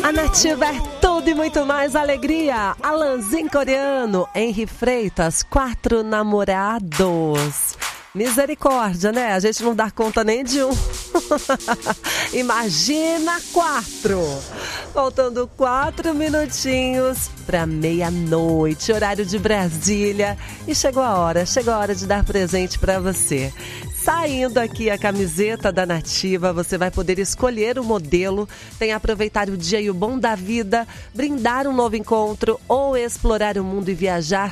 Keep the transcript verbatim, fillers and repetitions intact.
A Nativa é tudo e muito mais alegria. Alanzinho Coreano, Henri Freitas, quatro namorados. Misericórdia, né? A gente não dá conta nem de um. Imagina quatro. Faltando quatro minutinhos para meia-noite, horário de Brasília. E chegou a hora, chegou a hora de dar presente para você. Saindo aqui a camiseta da Nativa, você vai poder escolher o modelo, tem aproveitar o dia e o bom da vida, brindar um novo encontro ou explorar o mundo e viajar